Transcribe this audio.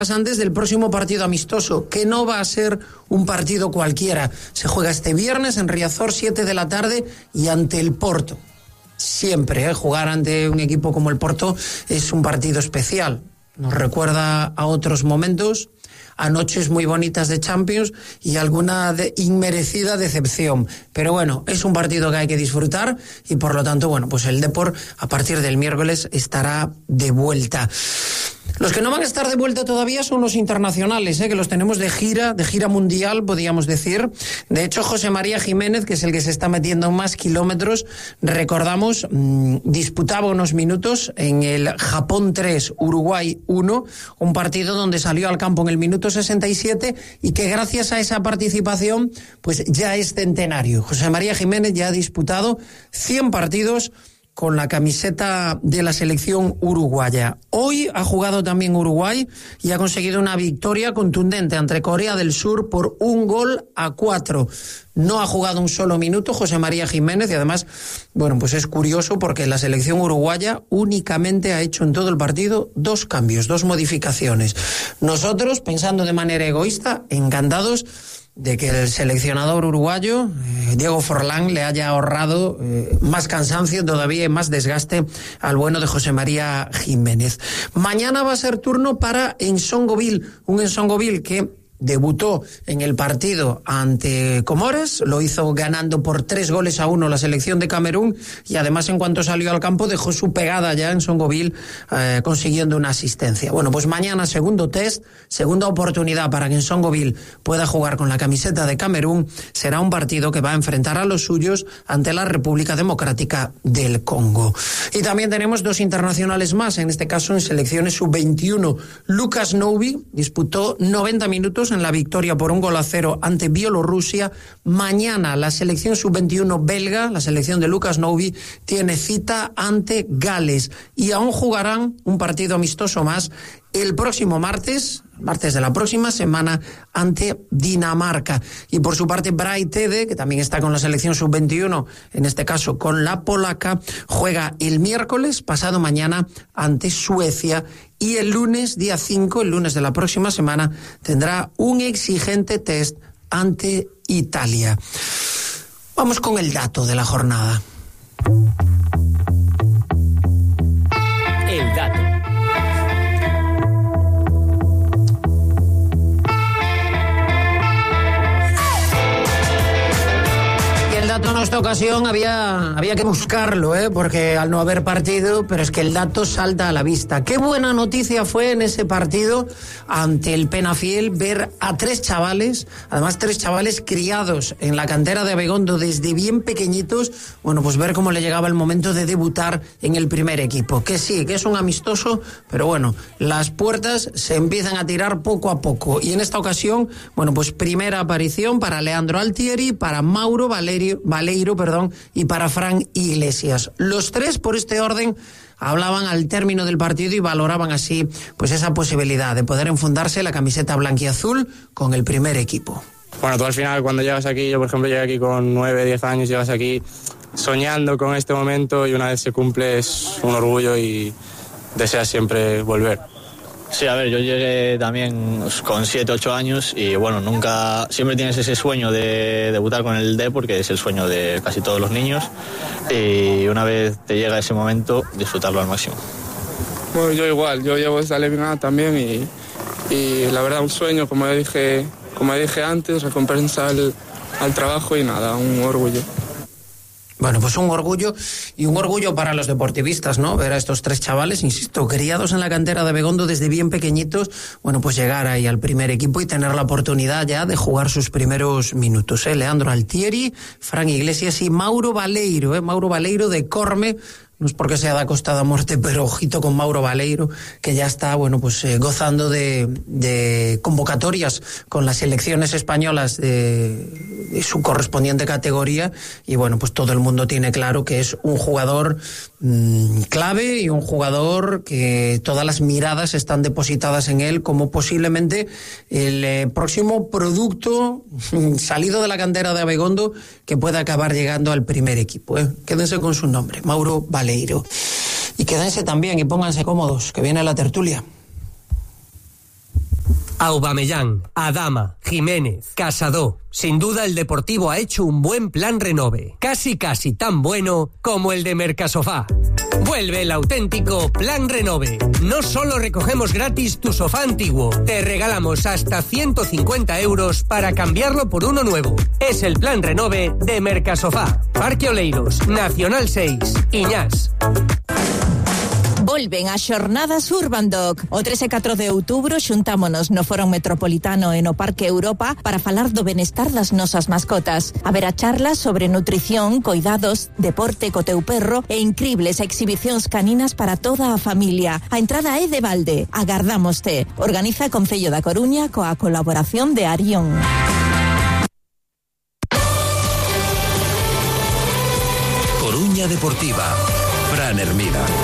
antes del próximo partido amistoso, que no va a ser un partido cualquiera. Se juega este viernes en Riazor, 7 de la tarde, y ante el Porto. Siempre, jugar ante un equipo como el Porto es un partido especial. Nos recuerda a otros momentos, a noches muy bonitas de Champions y alguna inmerecida decepción. Pero bueno, es un partido que hay que disfrutar y por lo tanto, bueno, pues el Depor a partir del miércoles estará de vuelta. Los que no van a estar de vuelta todavía son los internacionales, que los tenemos de gira mundial, podríamos decir. De hecho, José María Jiménez, que es el que se está metiendo más kilómetros, recordamos, disputaba unos minutos en el Japón 3, Uruguay 1, un partido donde salió al campo en el minuto 67 y que gracias a esa participación, pues ya es centenario. José María Jiménez ya ha disputado 100 partidos con la camiseta de la selección uruguaya. Hoy ha jugado también Uruguay y ha conseguido una victoria contundente ante Corea del Sur por 1-4. No ha jugado un solo minuto José María Jiménez y además, bueno, pues es curioso porque la selección uruguaya únicamente ha hecho en todo el partido 2 cambios, 2 modificaciones. Nosotros, pensando de manera egoísta, encantados de que el seleccionador uruguayo, Diego Forlán, le haya ahorrado más cansancio todavía y más desgaste al bueno de José María Jiménez. Mañana va a ser turno para Nsongoville, un Nsongoville que debutó en el partido ante Comores, lo hizo ganando por 3-1 la selección de Camerún y además en cuanto salió al campo dejó su pegada ya en Nsongoville consiguiendo una asistencia. Bueno, pues mañana segundo test, segunda oportunidad para que Nsongoville pueda jugar con la camiseta de Camerún. Será un partido que va a enfrentar a los suyos ante la República Democrática del Congo. Y también tenemos 2 internacionales más, en este caso en selecciones sub-21. Lucas Noubi disputó 90 minutos en la victoria por 1-0 ante Bielorrusia. Mañana la selección sub-21 belga, la selección de Lucas Noubi, tiene cita ante Gales y aún jugarán un partido amistoso más el próximo martes de la próxima semana ante Dinamarca. Y por su parte Bray Tede, que también está con la selección sub-21, en este caso con la polaca, juega el miércoles, pasado mañana, ante Suecia y el lunes, día 5, el lunes de la próxima semana, tendrá un exigente test ante Italia. Vamos con el dato de la jornada. El dato. En esta ocasión había que buscarlo, porque al no haber partido, pero es que el dato salta a la vista. Qué buena noticia fue en ese partido ante el Penafiel ver a 3 chavales, además 3 chavales criados en la cantera de Abegondo desde bien pequeñitos, bueno, pues ver cómo le llegaba el momento de debutar en el primer equipo. Que sí, que es un amistoso, pero bueno, las puertas se empiezan a tirar poco a poco. Y en esta ocasión, bueno, pues primera aparición para Leandro Altieri, para Mauro Valeiro, y para Fran Iglesias. Los 3, por este orden, hablaban al término del partido y valoraban así pues esa posibilidad de poder enfundarse la camiseta blanquiazul con el primer equipo. Bueno, tú al final cuando llegas aquí, yo por ejemplo llegué aquí con 9, 10 años, llegas aquí soñando con este momento y una vez se cumple es un orgullo y deseas siempre volver. Sí, a ver, yo llegué también con 7, 8 años y bueno, siempre tienes ese sueño de debutar con el Depor, porque es el sueño de casi todos los niños, y una vez te llega ese momento, disfrutarlo al máximo. Bueno, yo igual, yo llevo esta eliminada también y la verdad un sueño, como dije antes, recompensa al trabajo y nada, un orgullo. Bueno, pues un orgullo y un orgullo para los deportivistas, ¿no? Ver a estos 3 chavales, insisto, criados en la cantera de Abegondo desde bien pequeñitos, bueno, pues llegar ahí al primer equipo y tener la oportunidad ya de jugar sus primeros minutos, Leandro Altieri, Fran Iglesias y Mauro Valeiro, Mauro Valeiro de Corme. No es porque sea da Costa da Morte, pero ojito con Mauro Valeiro, que ya está, bueno, pues gozando de convocatorias con las selecciones españolas de su correspondiente categoría. Y bueno, pues todo el mundo tiene claro que es un jugador clave y un jugador que todas las miradas están depositadas en él como posiblemente el próximo producto salido de la cantera de Abegondo que pueda acabar llegando al primer equipo. Quédense con su nombre, Mauro Valeiro. Y quédense también y pónganse cómodos, que viene la tertulia. Aubameyang, Adama, Jiménez, Casado. Sin duda el Deportivo ha hecho un buen plan renove. Casi tan bueno como el de Mercasofá. Vuelve el auténtico plan renove. No solo recogemos gratis tu sofá antiguo, te regalamos hasta 150 euros para cambiarlo por uno nuevo. Es el plan renove de Mercasofá. Parque Oleiros, Nacional 6, Iñás. Volven as xornadas Urban Dog. O 3 e 4 de outubro xuntámonos no Foro Metropolitano e no Parque Europa para falar do benestar das nosas mascotas. Haberá charlas sobre nutrición, coidados, deporte co teu perro e incribles exhibicións caninas para toda a familia. A entrada é de balde. Agardámoste. Organiza Concello da Coruña coa colaboración de Arión. Coruña Deportiva. Fran Hermida.